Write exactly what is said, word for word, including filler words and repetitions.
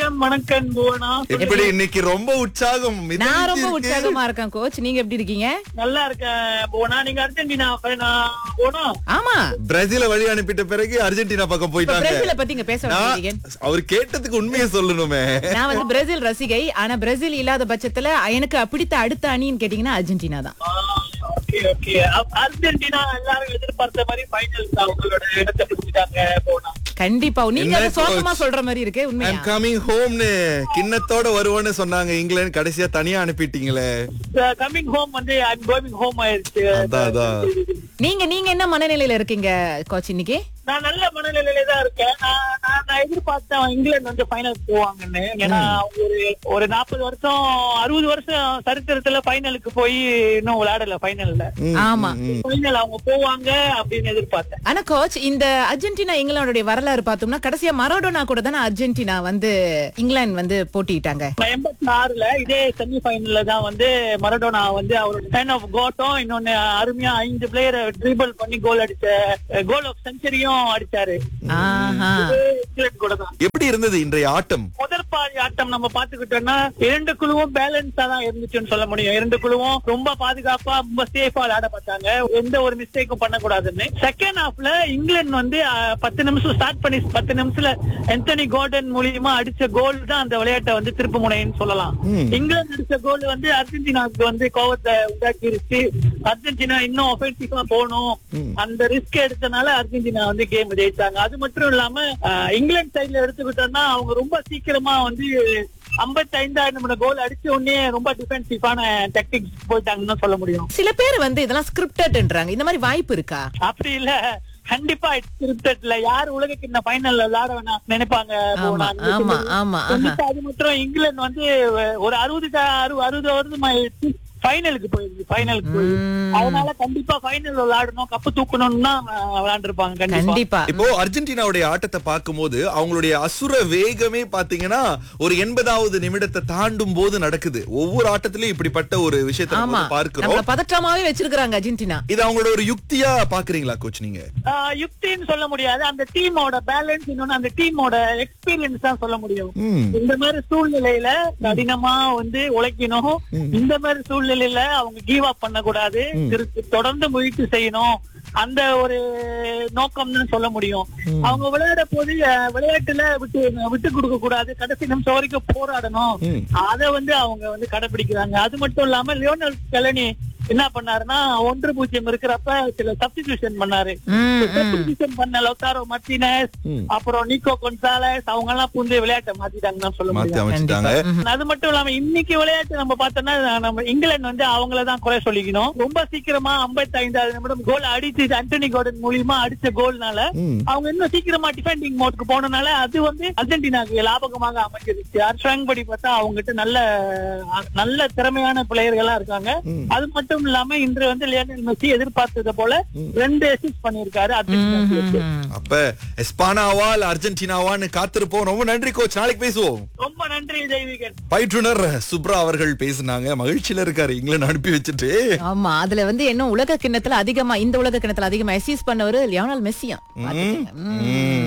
வணக்கம் வணக்கம் புவனா. எப்படி இன்னைக்கு ரொம்ப உற்சாகம் மிதமிஞ்சி நான் ரொம்ப இருக்கு. உற்சாகமா இருக்கேன் கோச். நீங்க எப்படி இருக்கீங்க? நல்லா இருக்கேன் புவனா. நீங்க அர்ஜென்டினா ஃபேனா புவனா? ஆமா, பிரேசில வழி அனுப்பிட்ட பிறகு அர்ஜென்டினா பக்கம் இப்ப போயிட்டாங்க. பிரேசில பத்தி இங்க பேச நான் வந்திருக்கீங்க. அவர் கேட்டதுக்கு உண்மையை சொல்லணுமே. நான் வந்து பிரேசில் ரசிகை. ஆனா பிரேசில் இல்லாத பட்சத்துல எனக்கு பிடித்த அடுத்த அணின்னு கேட்டீங்கன்னா அர்ஜென்டினா தான். Okay okay. அர்ஜென்டினா எல்லாரும் எதிர்பார்த்த மாதிரி ஃபைனல் அவங்களோட இடத்தை பிடிச்சிட்டாங்க புவனா. கண்டிப்பா. நீங்க என்ன அதை சோகமா coach? சொல்ற மாதிரி இருக்கு. உண்மையா? I'm coming homeனு கிண்ணத்தோட வருவோன்னு சொன்னாங்க. இங்கிலாந்து கடைசியா தனியா அனுப்பிட்டீங்களே. கமிங் ஹோம் வந்து ஐம் கோயிங் ஹோம் ஆயிருச்சு. அதான் அதான். நீங்க நீங்க என்ன மனநிலையில இருக்கீங்க கோச் இன்னைக்கு? நான் நல்ல மனநிலையில தான் இருக்கேன். நான் நான் நான் எதிர்பார்த்தேன் இங்கிலாந்து வந்து ஃபைனல் போவாங்கன்னு. ஏன்னா அவங்க ஒரு ஒரு நாற்பது வருஷம் அறுபது வருஷம் சரித்திரத்துல ஃபைனலுக்கு போய் இன்னும் விளையாடல ஃபைனல்ல. ஆமா, ஃபைனல் அவங்க போவாங்க அப்படின்னு எதிர்பார்த்தேன். ஆனா கோச் இந்த அர்ஜென்டினா இங்கிலாந்துடைய வரலாறு பார்த்தோம்னா கடைசியா மரடோனா கூட தானே அர்ஜென்டினா வந்து இங்கிலாந்து வந்து போட்டிட்டாங்க. எண்பத்தி ஆறுல இதே செமி ஃபைனல்ல தான் வந்து மரடோனா வந்து அவரோட சைன் ஆஃப் கோட்டும் இன்னொன்னு அருமையா ஐந்து பிளேயரை ட்ரிபிள் பண்ணி கோல் அடிச்ச கோல் ஆஃப் செஞ்சுரியும் அடிச்சாரு. ஆஹா. இங்கிலாந்து கூட தான். எப்படி இருந்தது இன்றைய ஆட்டம்? முதல் பாதி ஆட்டம் நம்ம பாத்துக்கிட்டோம்னா இரண்டு குழுவும் பேலன்ஸா தான் இருந்துச்சுன்னு சொல்ல முடியும். இரண்டு குழுவும் ரொம்ப பாதுகாப்பா ரொம்ப சேஃபா விளையாட பார்த்தாங்க. எந்த ஒரு மிஸ்டேக்கும் பண்ணக்கூடாதுன்னு. செகண்ட் ஹாஃப்ல இங்கிலாந்து வந்து அஹ், பத்து நிமிஷம் ஸ்டார்ட் பண்ணி பத்து நிமிஷத்துல ஆந்தனி கார்டன் மூலியமா அடிச்ச கோல் தான் அந்த விளையாட்டை வந்து திருப்பு முனைன்னு சொல்லலாம். இங்கிலாந்து அடிச்ச கோல் வந்து அர்ஜென்டினாவுக்கு வந்து கோவத்தை உண்டாக்கிருச்சு. அர்ஜென்டினா இன்னும் ஒஃபென்சிவா போகணும் அந்த ரிஸ்க் எடுத்தனால அர்ஜென்டினா வந்து கேம் ஜெயிச்சாங்க. அது மட்டும் இல்லாம அஹ், இங்கிலாந்து சைட்ல எடுத்துக்கிட்டோம்னா அவங்க ரொம்ப சீக்கிரமா வந்து ஐம்பத்தி ஐந்தாயிரம் நிமிடம் கோல் அடிச்ச உடனே ரொம்ப டிஃபென்சிவான டாக்டிக்ஸ் போயிட்டாங்கன்னு சொல்ல முடியும். சில பேர் வந்து இதெல்லாம் ஸ்கிரிப்டட்ன்றாங்க. இந்த மாதிரி வாய்ப்பு இருக்கா? அப்படி இல்ல, கண்டிப்பா கிரிக்கெட்ல யார் உலகக்கு இந்த ஃபைனல்ல விளையாட வேணாம் நினைப்பாங்க. ஆமா ஆமா ஆமா. கண்டிப்பா. அது மட்டும் இங்கிலாந்து வந்து ஒரு அறுபது அறுபது வருஷமா ஃபைனலுக்கு போயிருக்கு. ஃபைனலுக்கு போயிருக்கு. அதனால கண்டிப்பா ஃபைனல் விளையாடணும், கப்பு தூக்கணும்னா விளையாண்டுருப்பாங்க கண்டிப்பா. கண்டிப்பா. இப்போ அர்ஜென்டினாவுடைய ஆட்டத்தை பார்க்கும்போது அவங்களுடைய அசுர வேகமே பாத்தீங்கன்னா ஒரு எண்பதாவது நிமிடத்தை தாண்டும் போது நடக்குது. ஒவ்வொரு ஆட்டத்திலயும் இப்படிப்பட்ட ஒரு விஷயத்தை ஆமா, நம்ம நம்மள பார்க்கிறோம். பதற்றமாவே வச்சிருக்காங்க அர்ஜென்டினா. இது அவங்களோட ஒரு யுக்தியா பாக்குறீங்களா கோச் நீங்க? ஆஹ் யுக்தின்னு சொல்ல முடியாது. அந்த டீமோட பேலன்ஸ் இன்னொன்னு அந்த டீமோட எக்ஸ்பீரியன்ஸ் தான் சொல்ல முடியும். ம். இந்த மாதிரி சூழ்நிலையில கடினமா வந்து உழைக்கணும். இந்த மாதிரி சூழ்நிலையில அவங்க கிவ் அப் பண்ண கூடாது. திரு- தொடர்ந்து முயற்சி செய்யணும். அந்த ஒரு நோக்கம் தான் சொல்ல முடியும். அவங்க விளையாட போது அஹ், விளையாட்டுல விட்டு விட்டு கொடுக்க கூடாது. கடைசி நிமிஷம் வரைக்கும் போராடணும். அத வந்து அவங்க வந்து கடைபிடிக்கிறாங்க. அது மட்டும் இல்லாம லியோனல் ஸ்கெலனி என்ன பண்ணாருன்னா ஒன்று பூஜ்ஜியம் இருக்கிறப்ப சில சப்ஸ்டிடியூஷன் பண்ணாரு. சப்ஸ்டிடியூஷன் பண்ண லோத்தாரோ மார்டினஸ் அப்புறம் நிக்கோ கொன்சாலஸ் அவங்க எல்லாம் புந்து விளையாட்டை மாத்திட்டாங்கன்னு சொல்ல மாத்தி முடியும். அமைச்சிட்டாங்க. அது மட்டும் இல்லாம இன்னைக்கு விளையாட்டு நம்ம பார்த்தோம்னா நம்ம இங்கிலாந்து வந்து அவங்களதான் குறை சொல்லிக்கணும். ரொம்ப சீக்கிரமா ஐம்பத்தி ஐந்தாவது நிமிடம் கோல் அடிச்சு ஆந்தனி கார்டன் மூலியமா அடிச்ச கோல்னால அவங்க இன்னும் சீக்கிரமா டிஃபெண்டிங் மோட்க்கு போனனால அது வந்து அர்ஜென்டினாக்கு லாபகமாக அமைஞ்சிருச்சு. அர்ஷாங் படி பார்த்தா அவங்ககிட்ட நல்ல நல்ல திறமையான பிளேயர்களா இருக்காங்க. அது மட்டும் இல்லாம இன்று வந்து லியோனல் மெஸ்ஸி எதிர்பார்த்தது போல ரெண்டு அசிஸ்ட் பண்ணிருக்காரு அர்ஜென்டினாக்கு. அப்ப எஸ்பானாவா இல்ல அர்ஜென்டினாவான்னு காத்திருப்போம். ரொம்ப நன்றி கோச். நாளைக்கு பேசுவோம். ரொம்ப நன்றி தெய்வீகன். பயிற்றுனர் சுப்ரா அவர்கள் பேசினாங்க. மகிழ்ச்சியில இருக்காரு இங்கிலாந்து அனுப்பி வச்சுட்டு. ஆமா, அதுல வந்து என்ன உலக கிண்ணத்துல அதிகமா இந்த உலக கிண்ணத்துல அதிகமா அசிஸ்ட் பண்ணவரு லியோனல் மெஸ்ஸியா. ம். ம்.